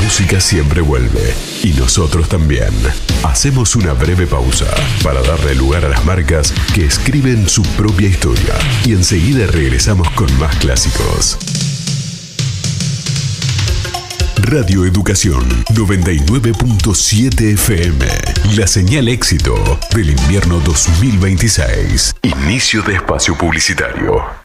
música siempre vuelve y nosotros también. Hacemos una breve pausa para darle lugar a las marcas que escriben su propia historia y enseguida regresamos con más clásicos. Radio Educación 99.7 FM. La señal éxito del invierno 2026. Inicio de espacio publicitario.